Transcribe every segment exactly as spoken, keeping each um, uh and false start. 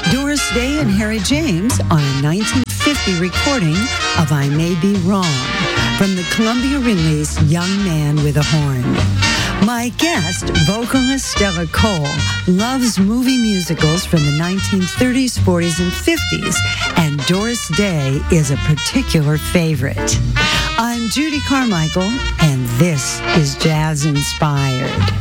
Doris Day and Harry James on a nineteen fifty recording of I May Be Wrong from the Columbia release Young Man with a Horn. My guest, vocalist Stella Cole, loves movie musicals from the nineteen thirties, forties, and fifties, and Doris Day is a particular favorite. I'm Judy Carmichael, and this is Jazz Inspired.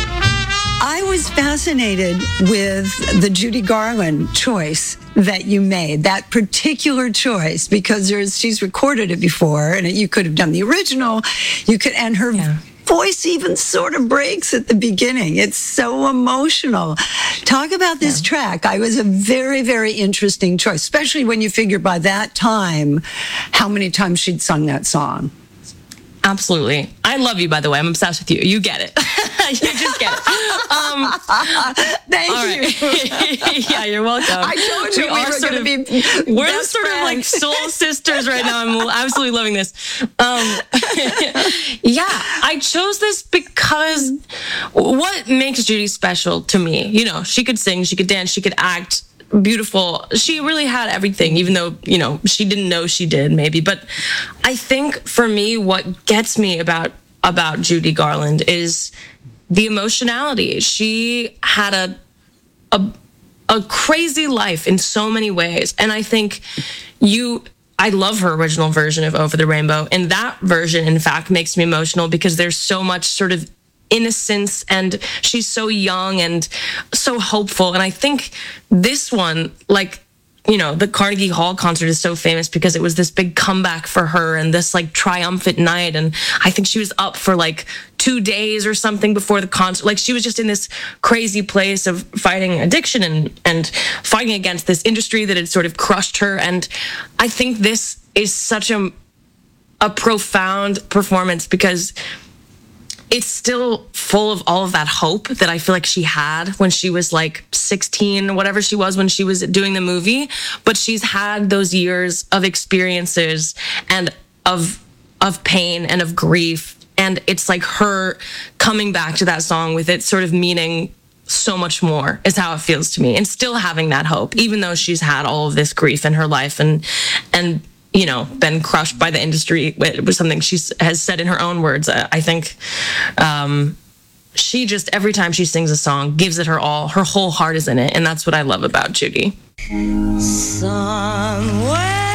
I was fascinated with the Judy Garland choice that you made, that particular choice, because there's she's recorded it before, and you could have done the original. You could, and her yeah. voice even sort of breaks at the beginning. It's so emotional. Talk about this yeah. track. I was a very, very interesting choice, especially when you figure by that time how many times she'd sung that song. Absolutely. I love you, by the way. I'm obsessed with you. You get it. You just get it. Um, Thank you. Yeah, you're welcome. I told you we, we were going to be We're best sort friends. of like soul sisters right now. I'm absolutely loving this. Um, yeah, I chose this because what makes Judy special to me, you know, she could sing, she could dance, she could act. Beautiful. She really had everything, even though, you know, she didn't know she did, maybe. But I think for me, what gets me about about Judy Garland is the emotionality. She had a a a crazy life in so many ways. And I think you I love her original version of Over the Rainbow. And that version, in fact, makes me emotional because there's so much sort of innocence, and she's so young and so hopeful. And I think this one, like, you know, the Carnegie Hall concert is so famous because it was this big comeback for her and this like triumphant night. And I think she was up for like two days or something before the concert. Like she was just in this crazy place of fighting addiction and, and fighting against this industry that had sort of crushed her. And I think this is such a, a profound performance because it's still full of all of that hope that I feel like she had when she was like sixteen, whatever she was when she was doing the movie. But she's had those years of experiences and of of pain and of grief. And it's like her coming back to that song with it sort of meaning so much more is how it feels to me. And still having that hope, even though she's had all of this grief in her life and and you know, been crushed by the industry. It was something she has said in her own words. I think um, she just, every time she sings a song, gives it her all. Her whole heart is in it. And that's what I love about Judy. Somewhere